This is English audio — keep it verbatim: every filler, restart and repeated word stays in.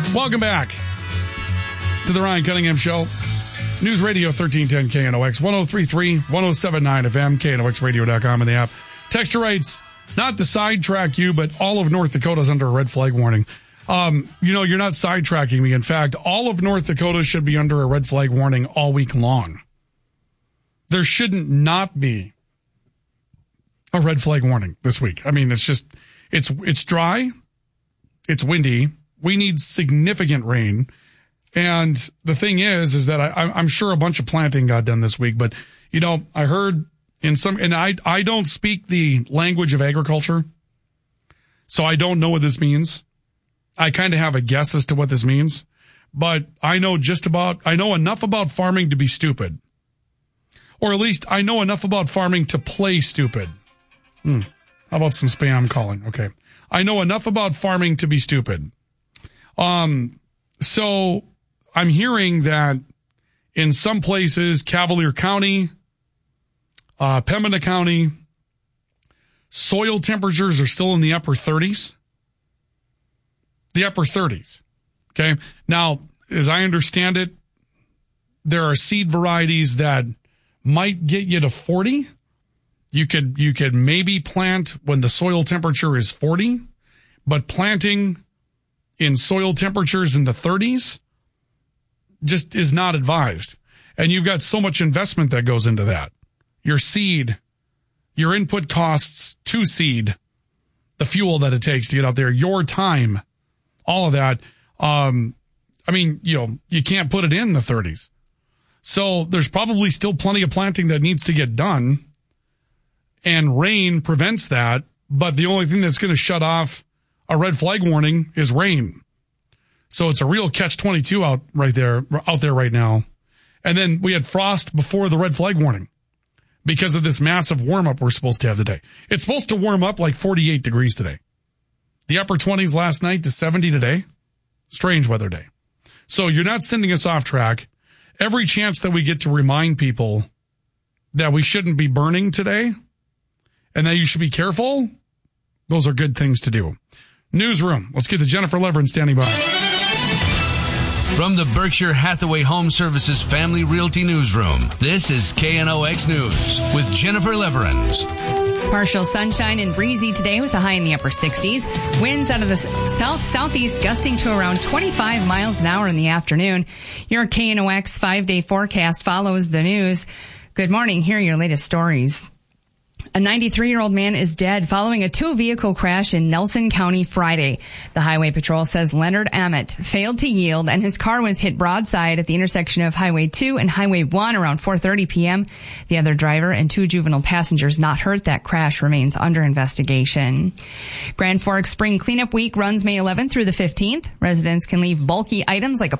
Welcome back to the Ryan Cunningham Show. News Radio thirteen ten K N O X, one oh three point three, one oh seven point nine F M, K N O X radio dot com in the app. Texter writes, not to sidetrack you, but all of North Dakota's under a red flag warning. Um, you know, you're not sidetracking me. In fact, all of North Dakota should be under a red flag warning all week long. There shouldn't not be a red flag warning this week. I mean, it's just, it's, it's dry. It's windy. We need significant rain. And the thing is, is that I, I'm sure a bunch of planting got done this week, but you know, I heard in some, and I, I don't speak the language of agriculture, so I don't know what this means. I kind of have a guess as to what this means, but I know just about, I know enough about farming to be stupid. Or at least I know enough about farming to play stupid. Hmm. How about some spam calling? Okay. I know enough about farming to be stupid. Um, so I'm hearing that in some places, Cavalier County, uh, Pembina County, soil temperatures are still in the upper thirties. The upper thirties. Okay. Now, as I understand it, there are seed varieties that might get you to forty. You could, you could maybe plant when the soil temperature is forty, but planting in soil temperatures in the thirties just is not advised. And you've got so much investment that goes into that. Your seed, your input costs to seed, the fuel that it takes to get out there, your time, all of that. Um, I mean, you know, you can't put it in the thirties. So there's probably still plenty of planting that needs to get done, and rain prevents that. But the only thing that's going to shut off a red flag warning is rain. So it's a real catch twenty-two out right there, out there right now. And then we had frost before the red flag warning because of this massive warm up we're supposed to have today. It's supposed to warm up like forty-eight degrees today. The upper twenties last night to seventy today. Strange weather day. So you're not sending us off track. Every chance that we get to remind people that we shouldn't be burning today and that you should be careful, those are good things to do. Newsroom. Let's get to Jennifer Leverin standing by. From the Berkshire Hathaway Home Services Family Realty Newsroom, this is K N O X News with Jennifer Leverins. Partial sunshine and breezy today with a high in the upper sixties. Winds out of the south-southeast gusting to around twenty-five miles an hour in the afternoon. Your K N O X five-day forecast follows the news. Good morning. Here are your latest stories. A ninety-three-year-old man is dead following a two-vehicle crash in Nelson County Friday. The Highway Patrol says Leonard Ammett failed to yield and his car was hit broadside at the intersection of Highway two and Highway one around four thirty p.m. The other driver and two juvenile passengers not hurt. That crash remains under investigation. Grand Forks Spring Cleanup Week runs May eleventh through the fifteenth. Residents can leave bulky items like a